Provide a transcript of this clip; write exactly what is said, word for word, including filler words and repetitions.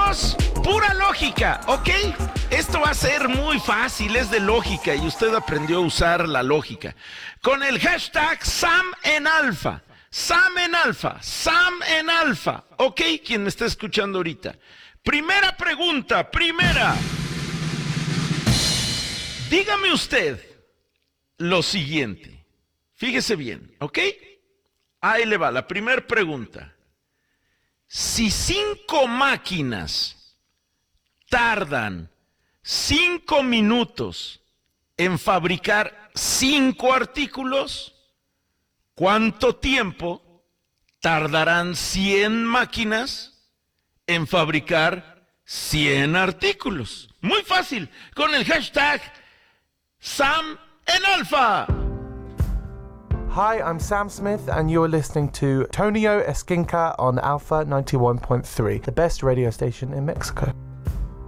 Amigos, pura lógica, ¿ok? Esto va a ser muy fácil, es de lógica y usted aprendió a usar la lógica. Con el hashtag Sam en Alfa, Sam en Alfa, Sam en Alfa, ¿ok? Quien me está escuchando ahorita. Primera pregunta, primera. Dígame usted lo siguiente. Fíjese bien, ¿ok? Ahí le va, la primera pregunta. Si cinco máquinas tardan cinco minutos en fabricar cinco artículos, ¿cuánto tiempo tardarán cien máquinas en fabricar cien artículos? Muy fácil, con el hashtag Sam en Alfa. Hi, I'm Sam Smith, and you're listening to Tonio Esquinca on Alpha ninety-one point three, the best radio station in Mexico.